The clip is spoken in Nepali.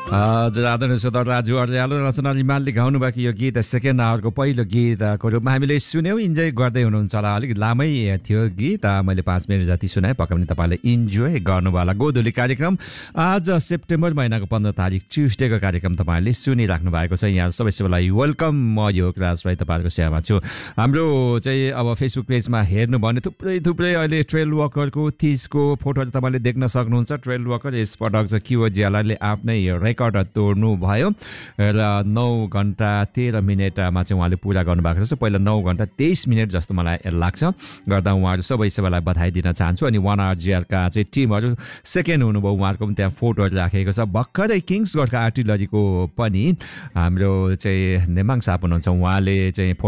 हजुर आदरणीय श्रोता राजु अर्याल रचना रिमालले गाउनु भएको यो गीत सेकेन्ड आवरको पहिलो गीतको रूपमा हामीले सुन्यौँ। इन्जोय गर्दै हुनुहुन्छ होला, अलिक लामै थियो गीत, मैले 5 मिनट जति सुनाएँ। पक्का पनि तपाईँले इन्जोय गर्नुभयो होला। गोधुली कार्यक्रम आज सेप्टेम्बर महिनाको 15 तारिक ट्युसडेको कार्यक्रम तपाईँहरूले सुनिराख्नु भएको छ। यहाँ सबै सबैलाई वेलकम। म यो राज भाइ तपाईँहरूको सेवामा छु। हाम्रो चाहिँ अब फेसबुक पेजमा हेर्नु भने थुप्रै अहिले ट्रेल वकरको 30को फोटोहरू तपाईँले देख्न सक्नुहुन्छ। ट्रेल वकर यसपटक चाहिँ किओ ज्यालाले आफ्नै रेकर्ड तोड्नु भयो र 9 घण्टा 13 मिनटमा चाहिँ उहाँले पुरा गर्नुभएको छ। पहिला 9 घण्टा 23 मिनट जस्तो मलाई लाग्छ गर्दा उहाँहरू सबैलाई बधाई दिन चाहन्छु। अनि 1RGRका चाहिँ टिमहरू सेकेन्ड हुनुभयो, उहाँहरूको पनि त्यहाँ फोटोहरू राखेको छ। भर्खरै किङ्सगढका आर्टिलरीको पनि हाम्रो चाहिँ नेमाङ साहब हुनुहुन्छ, उहाँले चाहिँ